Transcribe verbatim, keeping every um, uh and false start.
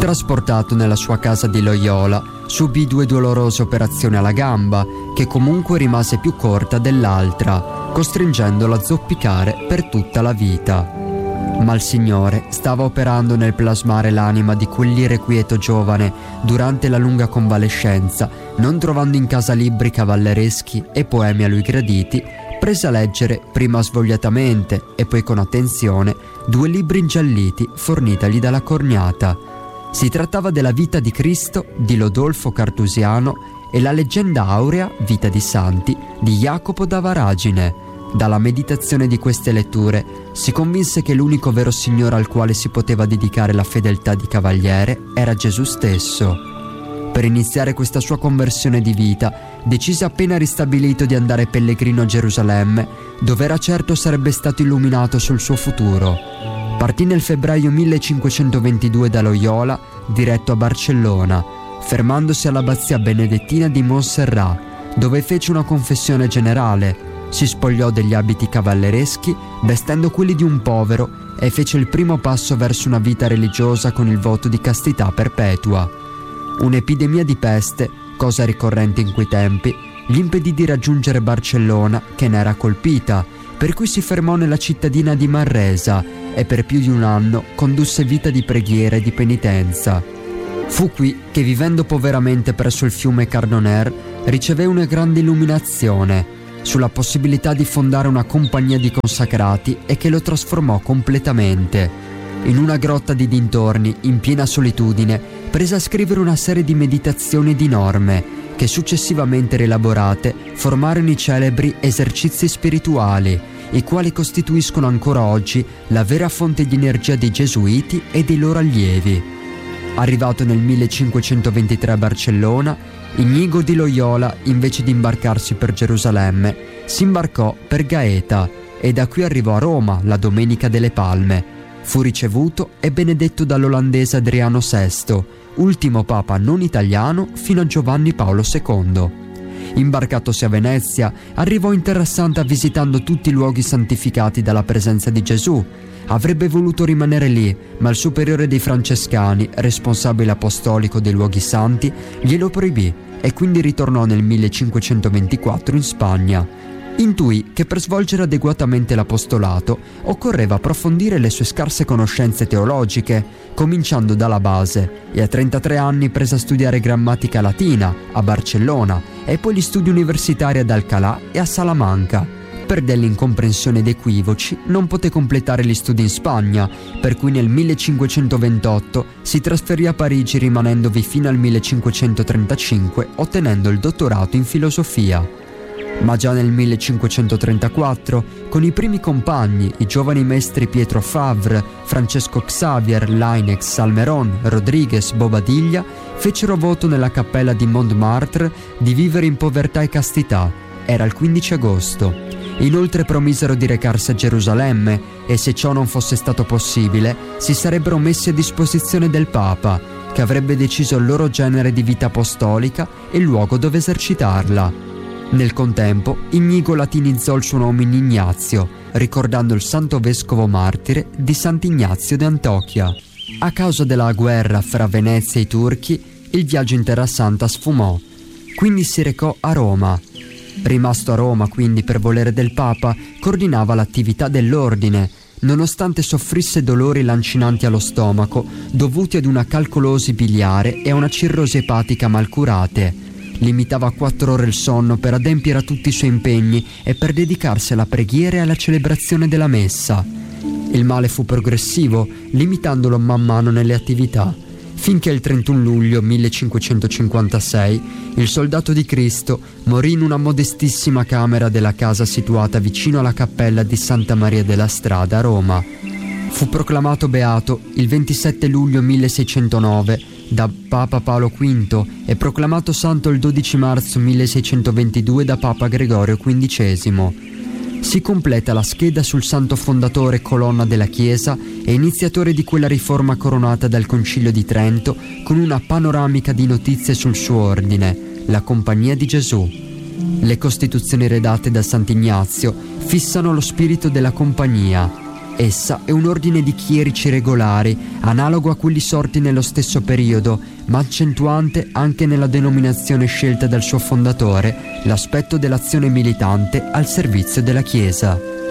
Trasportato nella sua casa di Loyola, subì due dolorose operazioni alla gamba, che comunque rimase più corta dell'altra, costringendolo a zoppicare per tutta la vita. Ma il Signore stava operando nel plasmare l'anima di quell'irrequieto giovane durante la lunga convalescenza. Non trovando in casa libri cavallereschi e poemi a lui graditi, prese a leggere, prima svogliatamente e poi con attenzione, due libri ingialliti fornitagli dalla corgnata. Si trattava della Vita di Cristo di Lodolfo Cartusiano e la Leggenda aurea, Vita di Santi, di Jacopo da Varagine. Dalla meditazione di queste letture si convinse che l'unico vero Signore al quale si poteva dedicare la fedeltà di cavaliere era Gesù stesso. Per iniziare questa sua conversione di vita, decise appena ristabilito di andare pellegrino a Gerusalemme, dove era certo sarebbe stato illuminato sul suo futuro. Partì nel febbraio millecinquecentoventidue da Loyola, diretto a Barcellona, fermandosi all'abbazia benedettina di Montserrat, dove fece una confessione generale. Si spogliò degli abiti cavallereschi, vestendo quelli di un povero, e fece il primo passo verso una vita religiosa con il voto di castità perpetua. Un'epidemia di peste, cosa ricorrente in quei tempi, gli impedì di raggiungere Barcellona, che ne era colpita, per cui si fermò nella cittadina di Manresa e per più di un anno condusse vita di preghiera e di penitenza. Fu qui che, vivendo poveramente presso il fiume Cardoner, ricevé una grande illuminazione sulla possibilità di fondare una compagnia di consacrati e che lo trasformò completamente. In una grotta di dintorni, in piena solitudine, prese a scrivere una serie di meditazioni e di norme che, successivamente rielaborate, formarono i celebri esercizi spirituali, i quali costituiscono ancora oggi la vera fonte di energia dei Gesuiti e dei loro allievi. Arrivato nel millecinquecentoventitré a Barcellona, Inigo di Loyola, invece di imbarcarsi per Gerusalemme, si imbarcò per Gaeta e da qui arrivò a Roma la Domenica delle Palme. Fu ricevuto e benedetto dall'olandese Adriano sesto, ultimo papa non italiano fino a Giovanni Paolo secondo. Imbarcatosi a Venezia, arrivò in Terra Santa visitando tutti i luoghi santificati dalla presenza di Gesù. Avrebbe voluto rimanere lì, ma il superiore dei francescani, responsabile apostolico dei luoghi santi, glielo proibì e quindi ritornò nel millecinquecentoventiquattro in Spagna. Intuì che per svolgere adeguatamente l'apostolato occorreva approfondire le sue scarse conoscenze teologiche, cominciando dalla base, e a trentatré anni prese a studiare grammatica latina a Barcellona e poi gli studi universitari ad Alcalá e a Salamanca. Per delle incomprensioni ed equivoci non poté completare gli studi in Spagna, per cui nel millecinquecentoventotto si trasferì a Parigi, rimanendovi fino al millecinquecentotrentacinque, ottenendo il dottorato in filosofia. Ma già nel millecinquecentotrentaquattro, con i primi compagni, i giovani maestri Pietro Favre, Francesco Xavier, Lainez, Salmeron, Rodriguez, Bobadilla, fecero voto nella cappella di Montmartre di vivere in povertà e castità. Era il quindici agosto. Inoltre promisero di recarsi a Gerusalemme e, se ciò non fosse stato possibile, si sarebbero messi a disposizione del Papa, che avrebbe deciso il loro genere di vita apostolica e il luogo dove esercitarla. Nel contempo, Inigo latinizzò il suo nome in Ignazio, ricordando il santo vescovo martire di Sant'Ignazio di Antiochia. A causa della guerra fra Venezia e i turchi, il viaggio in Terra Santa sfumò, quindi si recò a Roma. Rimasto a Roma, quindi, per volere del Papa, coordinava l'attività dell'ordine, nonostante soffrisse dolori lancinanti allo stomaco, dovuti ad una calcolosi biliare e a una cirrosi epatica malcurate. Limitava a quattro ore il sonno per adempiere a tutti i suoi impegni e per dedicarsi alla preghiera e alla celebrazione della messa. Il male fu progressivo, limitandolo man mano nelle attività, finché il trentuno luglio millecinquecentocinquantasei il soldato di Cristo morì in una modestissima camera della casa situata vicino alla cappella di Santa Maria della Strada a Roma. Fu proclamato beato il ventisette luglio milleseicentonove da Papa Paolo quinto e proclamato santo il dodici marzo milleseicentoventidue da Papa Gregorio quindicesimo. Si completa la scheda sul santo fondatore, colonna della Chiesa e iniziatore di quella riforma coronata dal Concilio di Trento, con una panoramica di notizie sul suo ordine, la Compagnia di Gesù. Le costituzioni redatte da Sant'Ignazio fissano lo spirito della compagnia. Essa è un ordine di chierici regolari, analogo a quelli sorti nello stesso periodo, ma accentuante anche nella denominazione scelta dal suo fondatore l'aspetto dell'azione militante al servizio della Chiesa.